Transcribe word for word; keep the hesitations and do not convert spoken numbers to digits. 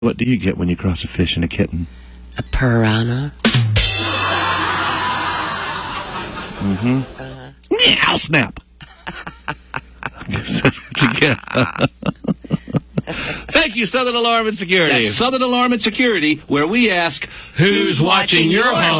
What do you get when you cross a fish and a kitten? A piranha. Mm-hmm. Uh-huh. Meow, snap. That's what you get. Thank you, Southern Alarm and Security. That's Southern Alarm and Security, where we ask, who's watching your home?